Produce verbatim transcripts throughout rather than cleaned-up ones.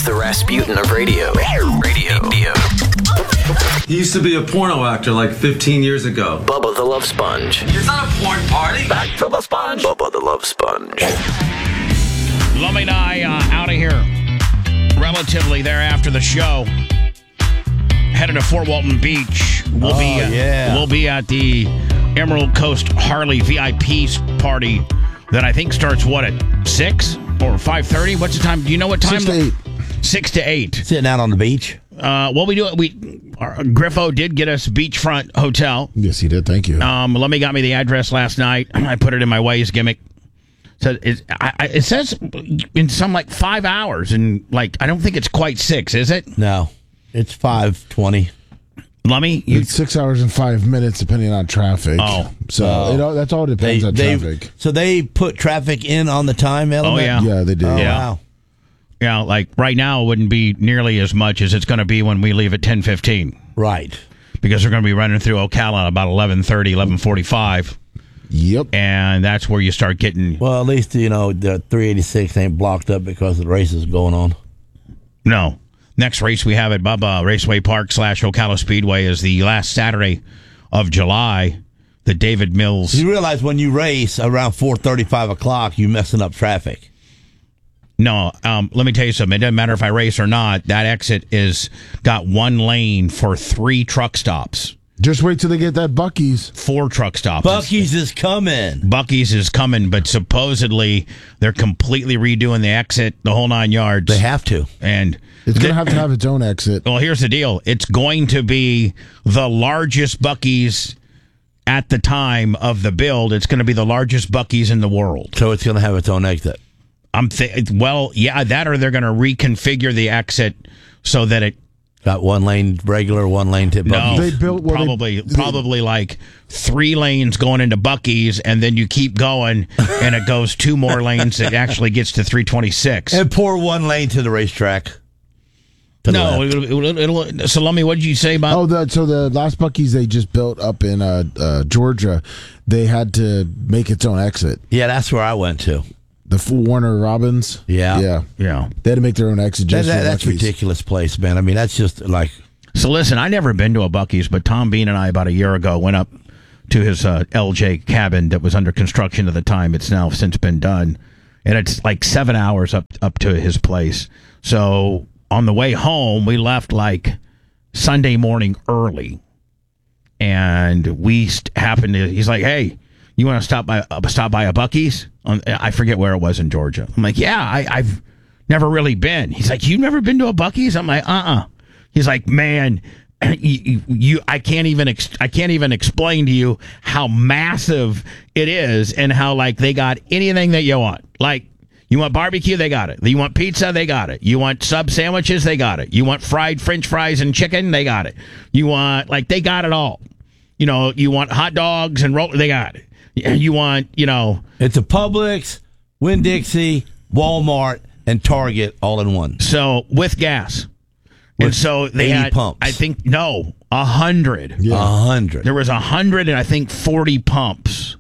He's the Rasputin of radio. Radio. Radio. He used to be a porno actor like fifteen years ago. Bubba the Love Sponge. It's not a porn party. Back to the sponge. Bubba the Love Sponge. Lummy and I uh, out of here relatively there after the show. Headed to Fort Walton Beach. We'll oh, be uh, yeah. We'll be at the Emerald Coast Harley V I P party that I think starts what at six or five thirty. What's the time? Do you know what time? Six to eight. Six to eight. Sitting out on the beach. Uh, what we do? We our, Griffo did get us beachfront hotel. Yes, he did. Thank you. Um, Lummy got me the address last night. I put it in my Waze gimmick. So it, I, I, it says in some like five hours, and like I don't think it's quite six, is it? No, it's five twenty. Lummy, you, it's six hours and five minutes, depending on traffic. Oh, so oh. it all, that's all depends They, on they, traffic. so they put traffic in on the time element. Oh yeah, Yeah, they did. Oh, Yeah. wow. yeah. Like right now, it wouldn't be nearly as much as it's going to be when we leave at ten fifteen. Right. Because they're going to be running through Ocala about eleven thirty, eleven forty-five. Yep. And that's where you start getting... Well, at least, you know, the three eighty-six ain't blocked up because the race is going on. No. Next race we have at Bubba Raceway Park slash Ocala Speedway is the last Saturday of July. The David Mills... You realize when you race around four thirty, five o'clock, you're messing up traffic. No, um, let me tell you something. It doesn't matter if I race or not. That exit is got one lane for three truck stops. Just wait till they get that Buc-ee's. Four truck stops. Buc-ee's is coming. Buc-ee's is coming, but supposedly they're completely redoing the exit, the whole nine yards. They have to. And It's going to have to have its own exit. well, here's the deal. It's going to be the largest Buc-ee's at the time of the build. It's going to be the largest Buc-ee's in the world. So it's going to have its own exit. I'm th- well, yeah, that or they're going to reconfigure the exit so that it Got one lane regular, one lane tip. no, Buc-ee's. They built- well, probably they- probably like three lanes going into Buc-ee's, and then you keep going, and it goes two more lanes. It actually gets to three twenty-six. And pour one lane to the racetrack. To the No, left. it'll, it'll, it'll, Salami, what did you say about? Oh, the, so the last Buc-ee's they just built up in uh, uh, Georgia, they had to make its own exit. Yeah, that's where I went to. The f- Warner Robins. Yeah. Yeah. Yeah. They had to make their own exit That, just that, for that's Buc-ee's. ridiculous place, man. I mean, that's just like... So listen, I never been to a Buc-ee's, but Tom Bean and I about a year ago went up to his uh, L J cabin that was under construction at the time. It's now since been done, and it's like seven hours up up to his place. So on the way home, we left like Sunday morning early, and we st- happened to. He's like, "Hey, you want to stop by uh, stop by a Buc-ee's?" On, I forget where it was in Georgia. I'm like, "Yeah, I, I've never really been." He's like, "You've never been to a Buc-ee's?" I'm like, "Uh uh." He's like, "Man, you, you I can't even ex- I can't even explain to you how massive it is, and how like they got anything that you want. Like, you want barbecue, they got it. You want pizza, they got it. You want sub sandwiches, they got it. You want fried French fries and chicken, they got it. You want like they got it all. You know, you want hot dogs and roll, they got it. You want, you know, It's a Publix, Winn-Dixie, Walmart, and Target all in one. so with gas." And With so they eighty had, pumps. I think, no, a hundred. A Yeah. hundred. There was a hundred and I think forty pumps,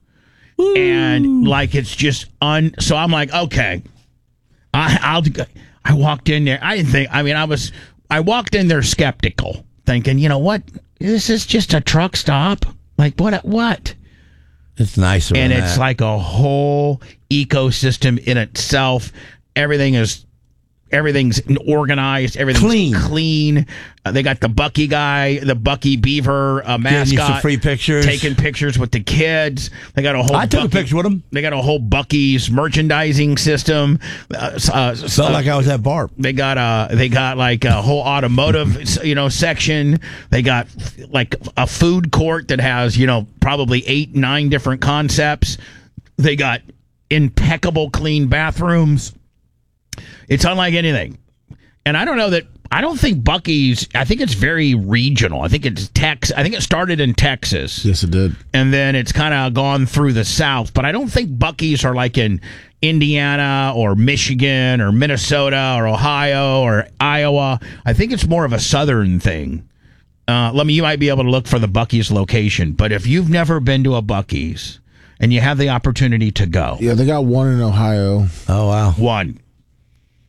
and like it's just un. So I'm like, okay, I, I'll. I walked in there. I didn't think. I mean, I was. I walked in there skeptical, thinking, you know what? This is just a truck stop. Like what? What? It's nicer And than it's that. like a whole ecosystem in itself. Everything is. Everything's organized. Everything's Clean. Clean. Uh, they got the Bucky guy, the Bucky Beaver uh, Getting you mascot, some free pictures. taking pictures with the kids. They got a whole. I took a Bucky- picture with him. They got a whole Bucky's merchandising system. Uh, uh, Felt uh, like I was at Barb. they got uh they got like a whole automotive you know section. They got like a food court that has you know probably eight nine different concepts. They got impeccable clean bathrooms. It's unlike anything. And I don't know that I don't think Buc-ee's I think it's very regional. I think it's Tex I think it started in Texas. Yes, it did. And then it's kind of gone through the South. But I don't think Buc-ee's are like in Indiana or Michigan or Minnesota or Ohio or Iowa. I think it's more of a Southern thing. Uh, let me, you might be able to look for the Buc-ee's location. But if you've never been to a Buc-ee's and you have the opportunity to go, Yeah, they got one in Ohio. Oh, wow. one,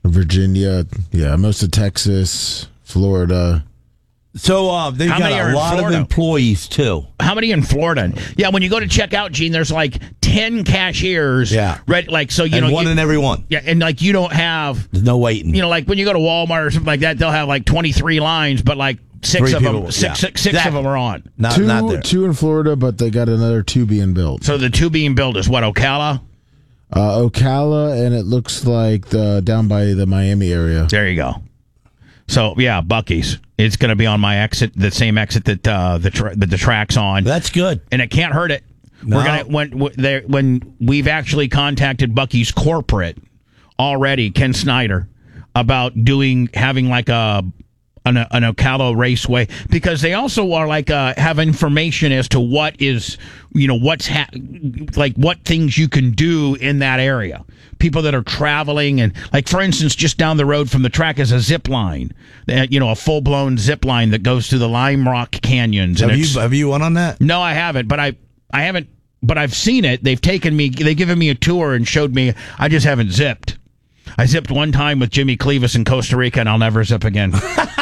Virginia, yeah, most of Texas, Florida. So uh, they've How many got are a in lot Florida? of employees, too. How many in Florida? Yeah, when you go to check out, Gene, there's like ten cashiers. Yeah. Right, like, so, you and know. one you, in every one. Yeah, and like you don't have, There's no waiting. you know, like when you go to Walmart or something like that, they'll have like twenty-three lines, but like six Three of them, people, six, yeah. six, six of Exactly. them are on. Not, two, not there. two in Florida, but they got another two being built. So the two being built is what, Ocala? Uh, Ocala, and it looks like the, down by the Miami area. There you go. So yeah, Buc-ee's. It's going to be on my exit, the same exit that uh, the tra- that the track's on, That's good. and it can't hurt it. No. We're gonna when w- there when we've actually contacted Buc-ee's corporate already, Ken Snyder, about doing having like a an, an Ocala Raceway, because they also are like uh, have information as to what is, you know, what's ha- like what things you can do in that area. People that are traveling, and like for instance, just down the road from the track is a zip line, uh, you know, a full blown zip line that goes through the Lime Rock canyons. And Have you, it's, have you went on that? no, I haven't, but I I haven't, but I've seen it. They've taken me, they've given me a tour and showed me. I just haven't zipped. I zipped one time with Jimmy Clevis in Costa Rica, and I'll never zip again.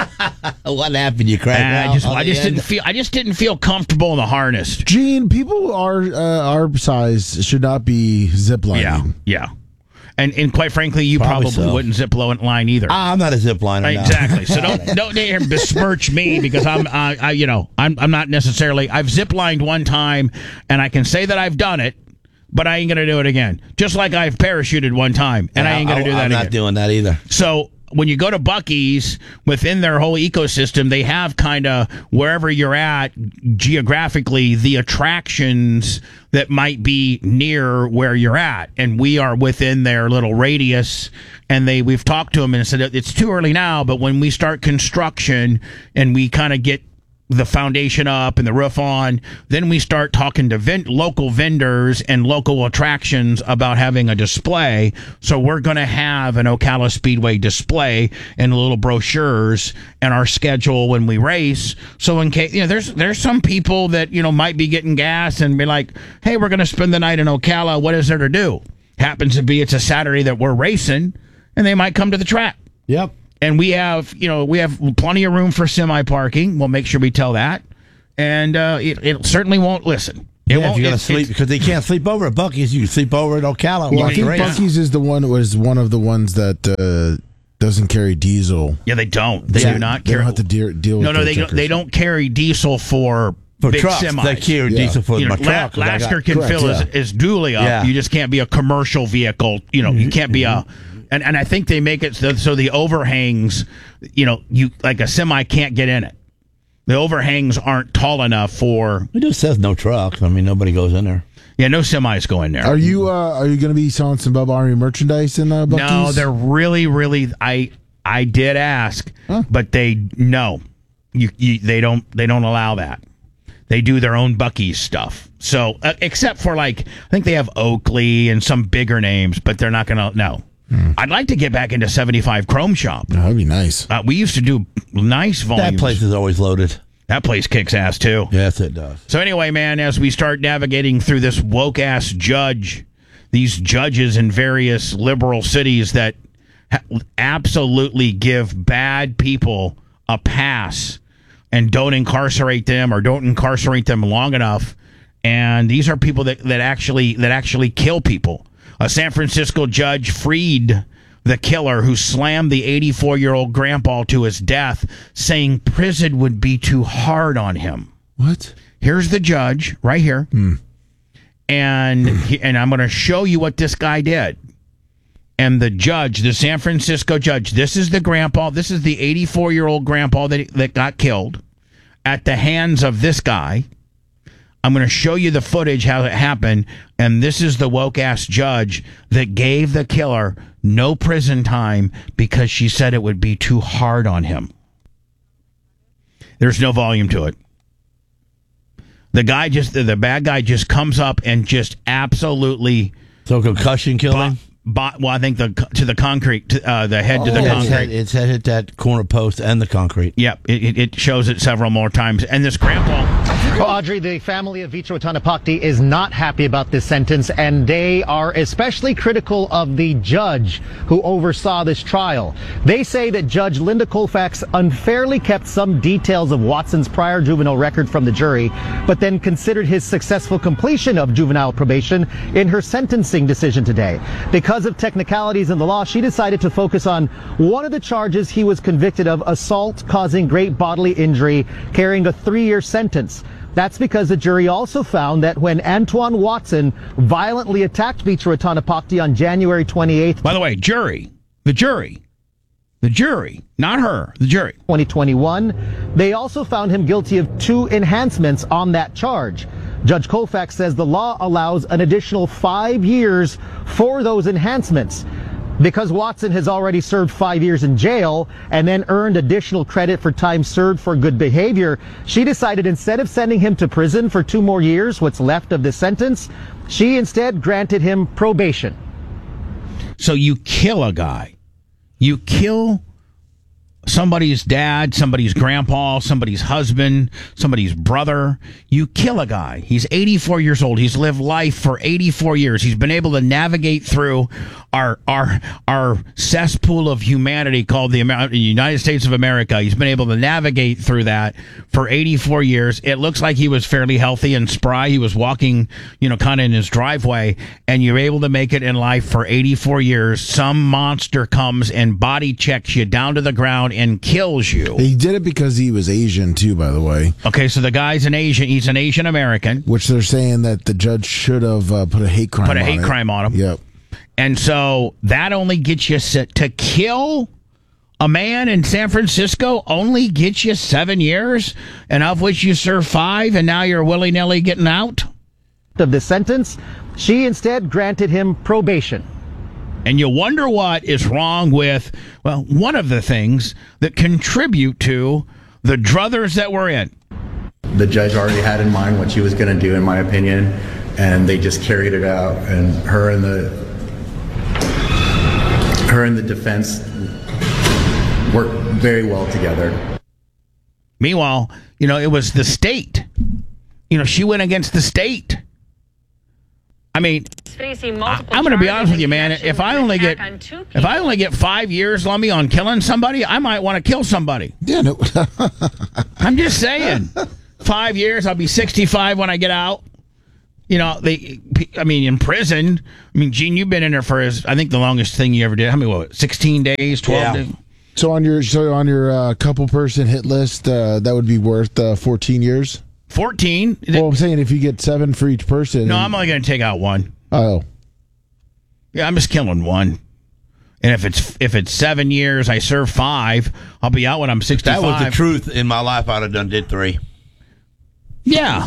What happened? You cracked And out I just, on I the just end? didn't feel, I just didn't feel comfortable in the harness. Gene, people our uh, our size should not be ziplining. Yeah, yeah, and and quite frankly, you Probably probably so. wouldn't zip low line either. I'm not a zip liner. Right, now. exactly. So don't don't dare besmirch me, because I'm uh, I you know I'm I'm not necessarily. I've zip lined one time, and I can say that I've done it, but I ain't gonna do it again. Just like I've parachuted one time, and I ain't gonna do that I'm again. not doing that either. So when you go to Buc-ee's, within their whole ecosystem, they have kind of wherever you're at geographically, the attractions that might be near where you're at, and we are within their little radius. And they, we've talked to them and said it's too early now, but when we start construction and we kind of get the foundation up and the roof on, then we start talking to vent- local vendors and local attractions about having a display. So we're going to have an Ocala Speedway display and little brochures and our schedule when we race. So in case, you know, there's there's some people that, you know, might be getting gas and be like, hey, we're going to spend the night in Ocala. What is there to do? Happens to be it's a Saturday that we're racing, and they might come to the track. Yep. And we have, you know, we have plenty of room for semi parking. We'll make sure we tell that, and uh, it, it certainly won't listen. It Yeah, won't. if you're gonna it- sleep, it's- because they can't sleep over at Buc-ee's, you can sleep over at Ocala. Well, I Watch think the race. Buc-ee's is the one was one of the ones that uh, doesn't carry diesel. Yeah, they don't. They So do not They carry. don't have to deal, deal with no, no, the they don't, checkers. they don't carry diesel for for big trucks. semis. They carry Yeah. diesel for You know, my La- truck. 'cause I got- Lasker can correct, fill his, yeah. his dually up. Yeah. You just can't be a commercial vehicle. You know, you can't be a. And, and I think they make it so, so the overhangs, you know, you like a semi can't get in it. The overhangs aren't tall enough for. It just says no trucks. I mean, nobody goes in there. Yeah, no semis go in there. Are you uh, are you going to be selling some Bubba Army merchandise in uh, Buc-ee's? No, they're really, really. I I did ask, Huh. but they no, you, you they don't they don't allow that. They do their own Buc-ee's stuff. So uh, except for like I think they have Oakley and some bigger names, but they're not gonna no. Hmm. I'd like to get back into seventy-five Chrome Shop. Oh, that'd be nice. Uh, we used to do nice volumes. That place is always loaded. That place kicks ass too. Yes, it does. So anyway, man, as we start navigating through this woke ass judge, these judges in various liberal cities that ha- absolutely give bad people a pass and don't incarcerate them or don't incarcerate them long enough, and these are people that, that actually that actually kill people. A San Francisco judge freed the killer who slammed the eighty-four-year-old grandpa to his death, saying prison would be too hard on him. What? Here's the judge right here, and he, and I'm going to show you what this guy did. And the judge, the San Francisco judge, this is the grandpa. This is the eighty-four-year-old grandpa that that got killed at the hands of this guy. I'm going to show you the footage, how it happened, and this is the woke-ass judge that gave the killer no prison time because she said it would be too hard on him. There's no volume to it. The guy just, the, the bad guy just comes up and just absolutely... So concussion killing? Bo- well, I think the to the concrete, to, uh, the head to the It's concrete. had, it's had hit that corner post and the concrete. Yep, it, it- it shows it several more times. And this grandpa... Well, Audrey, the family of Vitra Utanapakti is not happy about this sentence, and they are especially critical of the judge who oversaw this trial. They say that Judge Linda Colfax unfairly kept some details of Watson's prior juvenile record from the jury, but then considered his successful completion of juvenile probation in her sentencing decision today. Because of technicalities in the law, she decided to focus on one of the charges he was convicted of, assault causing great bodily injury, carrying a three-year sentence. That's because the jury also found that when Antoine Watson violently attacked Vitra Utanapakti on January twenty-eighth. By the way, jury, the jury, the jury, not her, the jury. twenty twenty-one, they also found him guilty of two enhancements on that charge. Judge Colfax says the law allows an additional five years for those enhancements. Because Watson has already served five years in jail and then earned additional credit for time served for good behavior, she decided instead of sending him to prison for two more years, what's left of the sentence, she instead granted him probation. So you kill a guy. You kill somebody's dad, somebody's grandpa, somebody's husband, somebody's brother. You kill a guy. He's eighty-four years old. He's lived life for eighty-four years. He's been able to navigate through our our our cesspool of humanity called the Amer- United States of America. He's been able to navigate through that for eighty-four years. It looks like he was fairly healthy and spry. He was walking, you know, kind of in his driveway, and you're able to make it in life for eighty-four years. Some monster comes and body checks you down to the ground and kills you. He did it because he was Asian, too, by the way. Okay, so the guy's an Asian. He's an Asian American. Which they're saying that the judge should have uh, put a hate crime on Put a him. hate crime on him. Yep. And so that only gets you set to kill a man in San Francisco only gets you seven years, and of which you serve five, and now you're willy-nilly getting out? Of this sentence, she instead granted him probation. And you wonder what is wrong with, well, one of the things that contribute to the druthers that we're in. The judge already had in mind what she was going to do, in my opinion, and they just carried it out. And her and the her and the defense worked very well together. Meanwhile, you know, it was the state. You know, she went against the state. I mean, I, I'm going to be honest with you, man. If I only get if I only get five years, Lummy, on killing somebody, I might want to kill somebody. Yeah, no. I'm just saying. Five years, I'll be sixty-five when I get out. You know, they. I mean, in prison. I mean, Gene, you've been in there for, his, I think, the longest thing you ever did. How many? What? sixteen days, twelve Yeah. days. So on your so on your uh, couple person hit list, uh, that would be worth uh, fourteen years. fourteen. Well, I'm saying if you get seven for each person. No, and, I'm only going to take out one. Oh. Yeah, I'm just killing one. And if it's if it's seven years, I serve five. I'll be out when I'm sixty-five. That was the truth in my life. I'd have done did three. Yeah.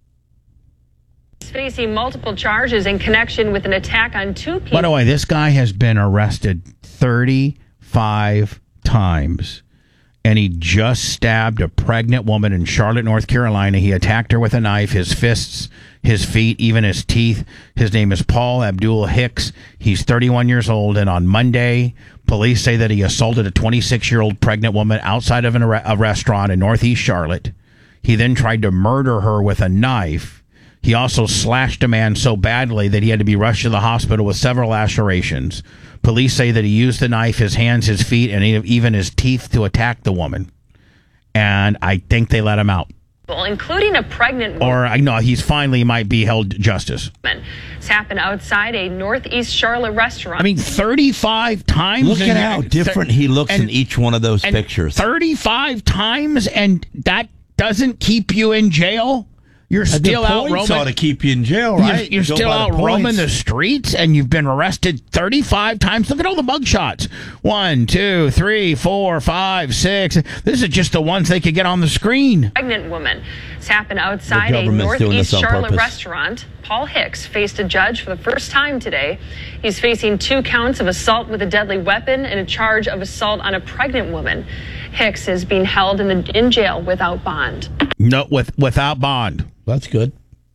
He's facing multiple charges in connection with an attack on two people. By the way, this guy has been arrested thirty-five times. And he just stabbed a pregnant woman in Charlotte, North Carolina. He attacked her with a knife, his fists, his feet, even his teeth. His name is Paul Abdul Hicks. He's thirty-one years old. And on Monday, police say that he assaulted a twenty-six-year-old pregnant woman outside of an, a restaurant in Northeast Charlotte. He then tried to murder her with a knife. He also slashed a man so badly that he had to be rushed to the hospital with several lacerations. Police say that he used the knife, his hands, his feet, and even his teeth to attack the woman. And I think they let him out. Including a pregnant woman. Or, I know, he's finally might be held justice. It's happened outside a Northeast Charlotte restaurant. I mean, thirty-five times. Look at how different he looks and, in each one of those and pictures. thirty-five times, and that doesn't keep you in jail? You're still out roaming. ought to keep you in jail, right? You're, you're Go still by out the roaming points. the streets, and you've been arrested thirty-five times. Look at all the mug shots. One, two, three, four, five, six. This is just the ones they could get on the screen. Pregnant woman. It's happened outside The a government's doing Northeast this on Charlotte purpose. restaurant. Paul Hicks faced a judge for the first time today. He's facing two counts of assault with a deadly weapon and a charge of assault on a pregnant woman. Hicks is being held in, the, in jail without bond. No, with without bond. That's good.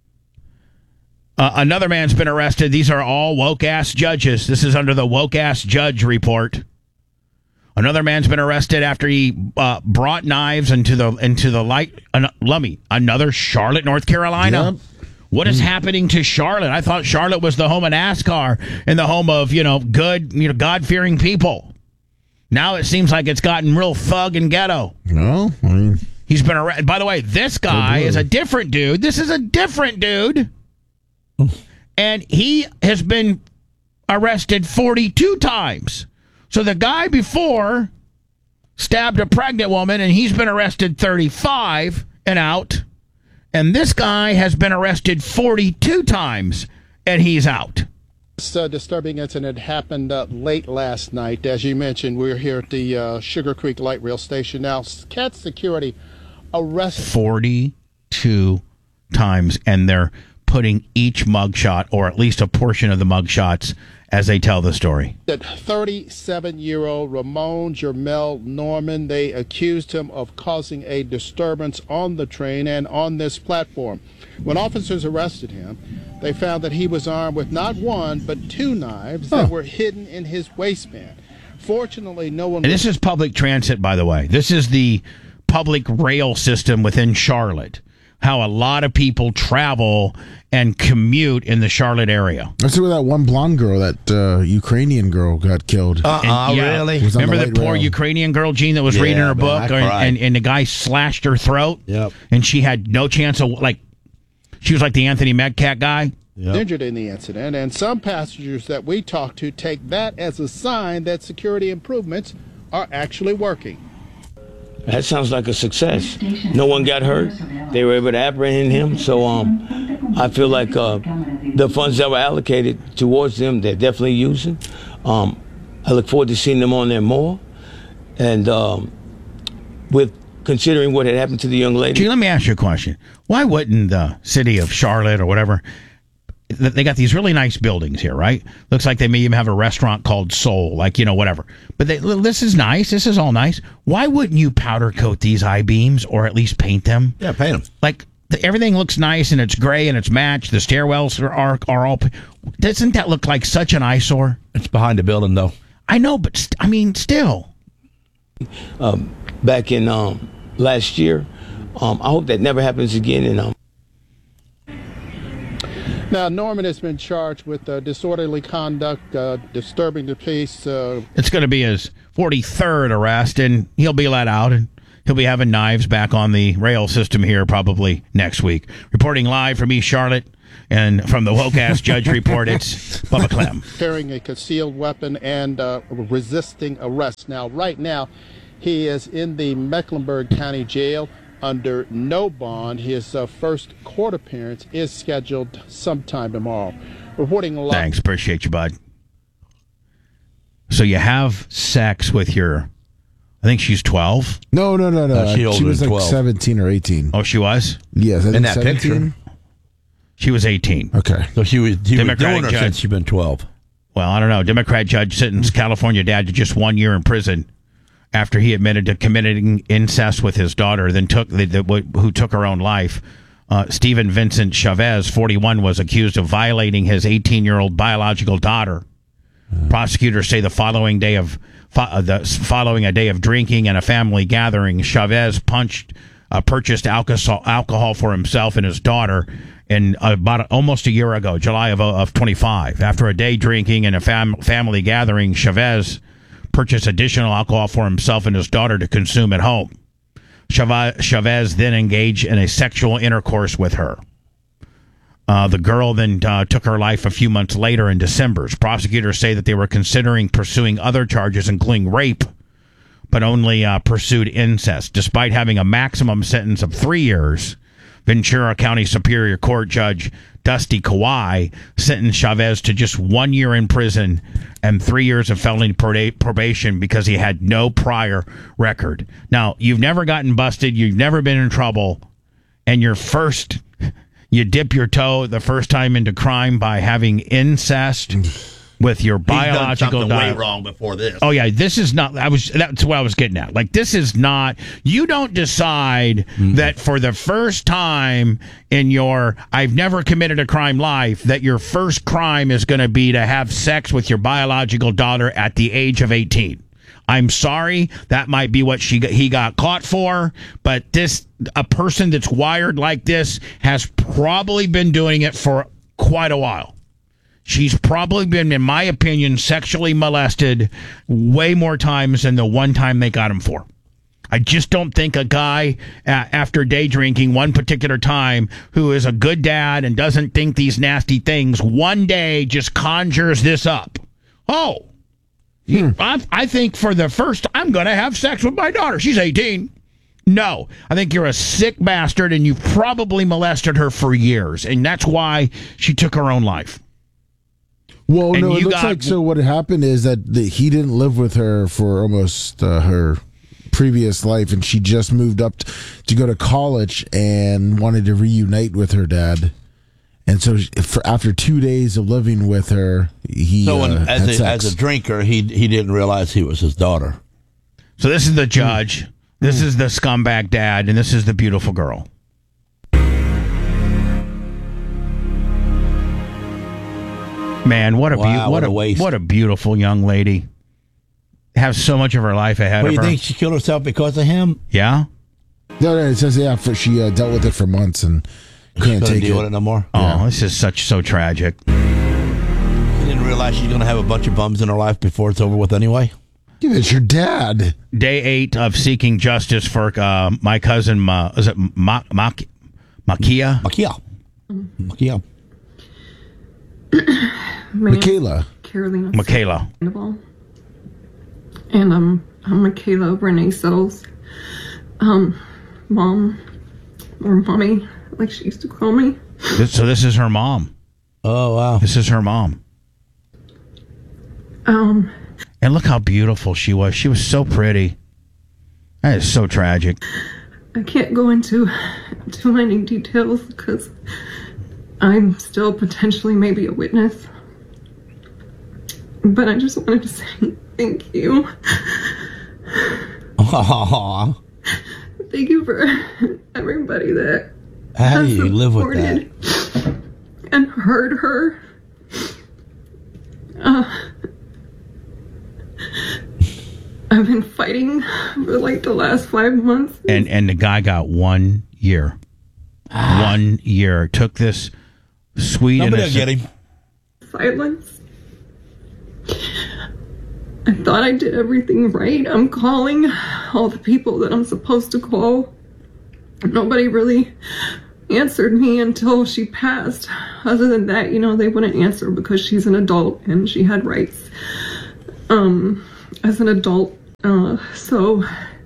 Uh, another man's been arrested. These are all woke-ass judges. This is under the woke-ass judge report. Another man's been arrested after he uh, brought knives into the into the light. Uh, Lummy, another Charlotte, North Carolina. Yep. What is happening to Charlotte? I thought Charlotte was the home of NASCAR and the home of, you know, good, you know, God-fearing people. Now it seems like it's gotten real thug and ghetto. No, I mean, He's been arrested. By the way, this guy is a different dude. This is a different dude. And he has been arrested forty-two times. So the guy before stabbed a pregnant woman, and he's been arrested thirty-five and out. And this guy has been arrested forty-two times, and he's out. This uh, disturbing incident happened uh, late last night. As you mentioned, we're here at the uh, Sugar Creek Light Rail Station. Now, Cat Security arrested forty-two times, and they're putting each mugshot, or at least a portion of the mugshots, as they tell the story. That thirty-seven-year-old Ramon Jermel Norman, they accused him of causing a disturbance on the train and on this platform. When officers arrested him, they found that he was armed with not one, but two knives huh. that were hidden in his waistband. Fortunately, no one... And this is public transit, by the way. This is the public rail system within Charlotte. How a lot of people travel and commute in the Charlotte area. That's where that one blonde girl, that uh, Ukrainian girl, got killed. Uh-uh, And, yeah, really? Was on Remember the the light poor rail. Ukrainian girl, Gene, that was Yeah, reading her man, book, I and, cried. and, and the guy slashed her throat? Yep. And she had no chance of, like, she was like the Anthony Metcalf guy? Yep. injured in the incident, and some passengers that we talked to take that as a sign that security improvements are actually working. That sounds like a success. No one got hurt. They were able to apprehend him. So um, I feel like uh, the funds that were allocated towards them, they're definitely using. Um, I look forward to seeing them on there more. And um, with considering what had happened to the young lady. Gee, let me ask you a question. Why wouldn't the city of Charlotte or whatever, they got these really nice buildings here, right? Looks like they may even have a restaurant called Soul, like, you know, whatever. But they, this is nice. This is all nice. Why wouldn't you powder coat these I-beams or at least paint them? Yeah, paint them. Like, the, everything looks nice and it's gray and it's matched. The stairwells are, are, are all... Doesn't that look like such an eyesore? It's behind the building, though. I know, but, st- I mean, still. Um, back in um, last year, um, I hope that never happens again. And um, Now, Norman has been charged with uh, disorderly conduct, uh, disturbing the peace. Uh, It's going to be his forty-third arrest, and he'll be let out, and he'll be having knives back on the rail system here probably next week. Reporting live from East Charlotte and from the woke-ass judge report, it's Bubba Clem. carrying a concealed weapon and uh, resisting arrest. Now, right now, he is in the Mecklenburg County Jail under no bond. His uh, first court appearance is scheduled sometime tomorrow. Reporting live. Thanks. Appreciate you, bud. So you have sex with your, I think she's twelve. No, no, no, no. Uh, she she older was than like twelve. seventeen or eighteen. Oh, she was? Yes, I In think that seventeen. picture. She was eighteen. Okay. So she was, he was Democratic doing her judge. since she's been twelve. Well, I don't know. Democrat judge sentenced California dad to just one year in prison after he admitted to committing incest with his daughter, then took the, the, who took her own life. Uh, Stephen Vincent Chavez, forty-one, was accused of violating his eighteen-year-old biological daughter. Prosecutors say the following day of fo- uh, the following a day of drinking and a family gathering, Chavez punched, uh, purchased alcohol alcohol for himself and his daughter. And about almost a year ago, July of of twenty-five, after a day drinking and a fam- family gathering, Chavez purchased additional alcohol for himself and his daughter to consume at home. Chavez, Chavez then engaged in a sexual intercourse with her. Uh, the girl then uh, took her life a few months later in December. Prosecutors say that they were considering pursuing other charges, including rape, but only uh, pursued incest. Despite having a maximum sentence of three years, Ventura County Superior Court Judge Dusty Kawai sentenced Chavez to just one year in prison and three years of felony proba- probation because he had no prior record. Now, you've never gotten busted, you've never been in trouble, and your first, you dip your toe the first time into crime by having incest with your biological He's done something daughter. way wrong before this. Oh yeah, this is not. I was. That's what I was getting at. Like, this is not. You don't decide Mm-hmm. that for the first time in your I've never committed a crime life that your first crime is going to be to have sex with your biological daughter at the age of eighteen. I'm sorry. That might be what she got, he got caught for. But this, a person that's wired like this has probably been doing it for quite a while. She's probably been, in my opinion, sexually molested way more times than the one time they got him for. I just don't think a guy, uh, after day drinking one particular time, who is a good dad and doesn't think these nasty things, one day just conjures this up. Oh, hmm. I, I think for the first, I'm going to have sex with my daughter. She's eighteen. No, I think you're a sick bastard, and you've probably molested her for years, and that's why she took her own life. Well, And no, it you looks got- like so. What happened is that the, he didn't live with her for almost uh, her previous life, and she just moved up t- to go to college and wanted to reunite with her dad. And so, she- for after two days of living with her, he So, when, uh, had as, a, sex. as a drinker, he he didn't realize he was his daughter. So this is the judge, this is the scumbag dad, and this is the beautiful girl. Man, what a Wow, beau- what, what a, a waste. what a beautiful young lady. Has so much of her life ahead Well, of you her. think she killed herself because of him? Yeah. No, no, it says yeah. For she uh, dealt with it for months and couldn't Couldn't take deal it. with it no more. Oh, this is such so tragic. She didn't realize she's going to have a bunch of bums in her life before it's over with anyway. Yeah, it's your dad. Day eight of seeking justice for uh, my cousin. Ma, is it Ma, Ma, Makia? Makia. Makia. Michaela. Carolina Michaela. Sandoval. And um, I'm Michaela Renee Settles. Um, mom, or mommy, like she used to call me. This, so this is her mom. Oh, wow. This is her mom. Um, And look how beautiful she was. She was so pretty. That is so tragic. I can't go into too many details because I'm still potentially maybe a witness. But I just wanted to say thank you. Aww. Thank you for everybody that How do has you live with that? supported and heard her. Uh, I've been fighting for like the last five months. And and the guy got one year. One year. Took this sweet Nobody will innocent- get him. Silence. I thought I did everything right. I'm calling all the people that I'm supposed to call. Nobody really answered me until she passed. Other than that, you know, they wouldn't answer because she's an adult and she had rights um, as an adult. Uh, so,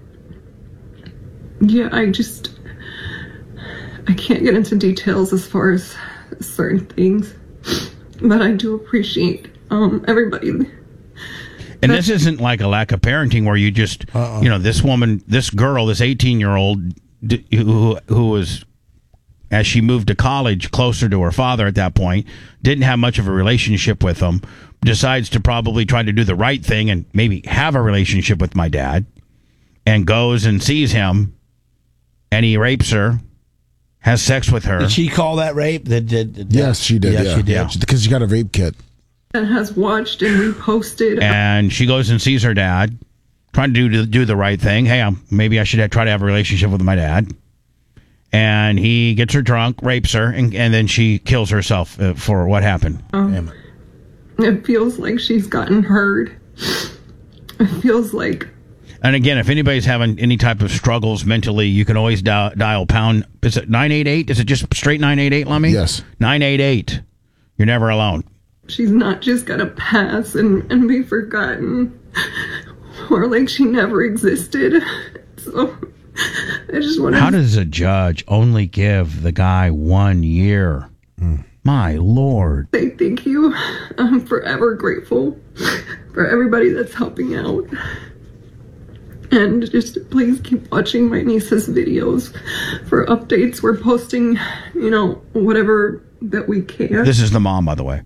yeah, I just, I can't get into details as far as certain things, but I do appreciate um, everybody. And this isn't like a lack of parenting where you just, Uh-uh. you know, this woman, this girl, this eighteen-year-old d- who, who was, as she moved to college closer to her father at that point, didn't have much of a relationship with him, decides to probably try to do the right thing and maybe have a relationship with my dad, and goes and sees him, and he rapes her, has sex with her. Did she call that rape? Did, did, did Yes, she did. Yes, yeah, she did. Because she got a rape kit. That has watched and reposted. And she goes and sees her dad, trying to do do the right thing. Hey, I'm, maybe I should have, try to have a relationship with my dad. And he gets her drunk, rapes her, and, and then she kills herself uh, for what happened. Um, it feels like she's gotten heard. It feels like And again, if anybody's having any type of struggles mentally, you can always dial, dial pound. Is it nine eight eight? Is it just straight nine eight eight, Lummy? Yes. nine eight eight. You're never alone. she's not just gonna pass and, and be forgotten, or like she never existed. So I just want to. How does a judge only give the guy one year? My Lord. say thank you. I'm forever grateful for everybody that's helping out. And just please keep watching my niece's videos for updates. We're posting, you know, whatever that we can. This is the mom, by the way.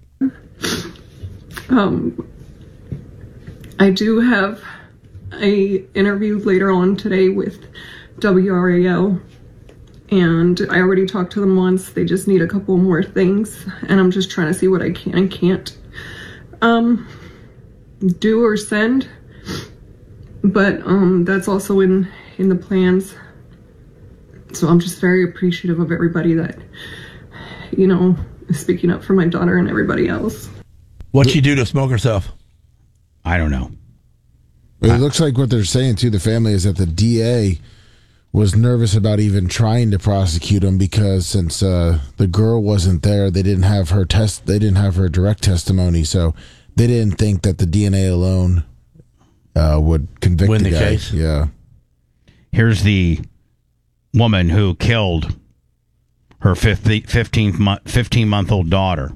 Um, I do have a interview later on today with W R A L, and I already talked to them once. They just need a couple more things, and I'm just trying to see what I can and can't um, do or send. but um, that's also in, in the plans. So I'm just very appreciative of everybody that, you know, is speaking up for my daughter and everybody else. What'd she do to smoke herself? I don't know. It I, looks like what they're saying to the family is that the D A was nervous about even trying to prosecute him because since uh, the girl wasn't there, they didn't have her test. They didn't have her direct testimony, so they didn't think that the D N A alone uh, would convict Win the, the guy. case. Yeah. Here's the woman who killed her fifteen-month-old daughter,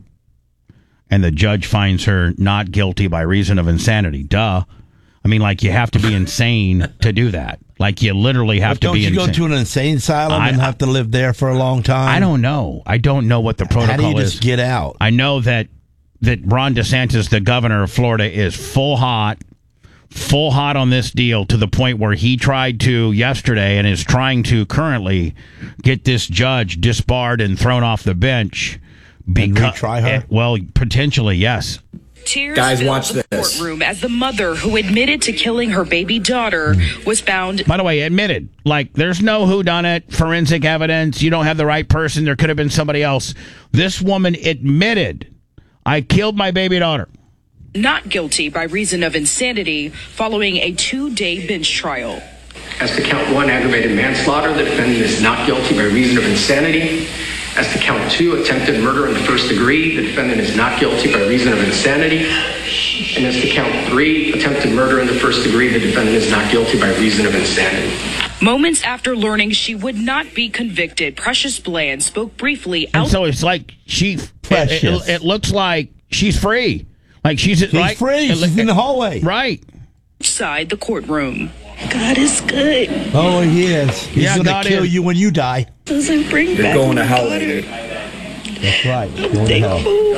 and the judge finds her not guilty by reason of insanity. Duh. I mean, like, you have to be insane to do that. Like, you literally have but to be insane. Don't you go to an insane asylum I, and have to live there for a long time? I don't know. I don't know what the protocol is. How do you just get out? I know that, that Ron DeSantis, the governor of Florida, is full hot, full hot on this deal to the point where he tried to yesterday and is trying to currently get this judge disbarred and thrown off the bench. And retry her? Well, potentially, yes. Tears Guys, watch the this. courtroom as the mother who admitted to killing her baby daughter was found. By the way, admitted. Like, there's no whodunit, forensic evidence. You don't have the right person. There could have been somebody else. This woman admitted, I killed my baby daughter. Not guilty by reason of insanity following a two-day bench trial. As to count one, aggravated manslaughter, the defendant is not guilty by reason of insanity. As to count two, attempted murder in the first degree, the defendant is not guilty by reason of insanity. And as to count three, attempted murder in the first degree, the defendant is not guilty by reason of insanity. Moments after learning she would not be convicted, Precious Bland spoke briefly. And so it's like she, it, it, it looks like she's free. Like she's, she's like, free. She's it, in the hallway. Right. Outside the courtroom. God is good. Oh, he is. He's yeah, going to kill is. you when you die. Doesn't bring You're back going to hell, daughter. That's right. I'm thankful.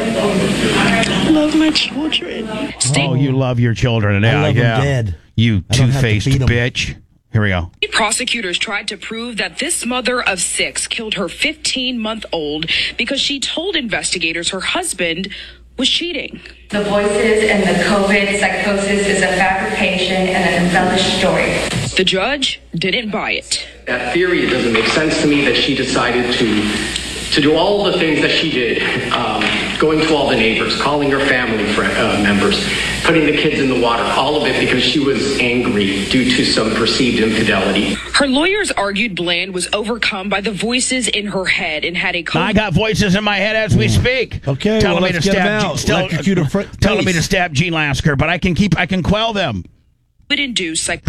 I love my children. Stay- oh, you love your children. Yeah, I love yeah. them dead. You two-faced bitch. Here we go. Prosecutors tried to prove that this mother of six killed her fifteen-month-old because she told investigators her husband was cheating. The voices and the COVID psychosis is a fabrication and an embellished story. The judge didn't buy it. That theory, it doesn't make sense to me that she decided to to do all the things that she did, um, going to all the neighbors, calling her family friend, uh, members, putting the kids in the water, all of it because she was angry due to some perceived infidelity. Her lawyers argued Bland was overcome by the voices in her head and had a... Co- I got voices in my head as we speak. Okay, telling well, me let's to get stab, them out. Still, Electrocute her fr- telling me to stab Gene Lasker, but I can keep, I can quell them. Would induce like